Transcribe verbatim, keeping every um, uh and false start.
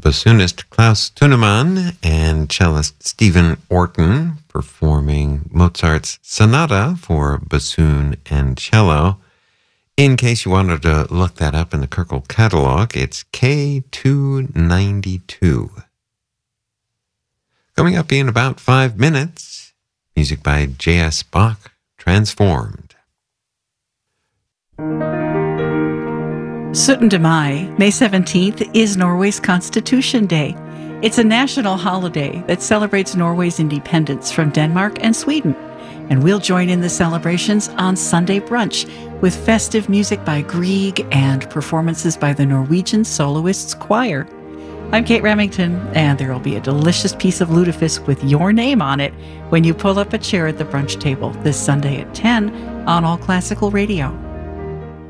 bassoonist Klaus Tunemann and cellist Stephen Orton performing Mozart's Sonata for bassoon and cello. In case you wanted to look that up in the Kirkle catalog, it's K two ninety-two. Coming up in about five minutes, music by J S. Bach, Transformed. syttende mai, May seventeenth, is Norway's Constitution Day. It's a national holiday that celebrates Norway's independence from Denmark and Sweden. And we'll join in the celebrations on Sunday brunch with festive music by Grieg and performances by the Norwegian Soloists Choir. I'm Kate Remington, and there will be a delicious piece of lutefisk with your name on it when you pull up a chair at the brunch table this Sunday at ten on All Classical Radio.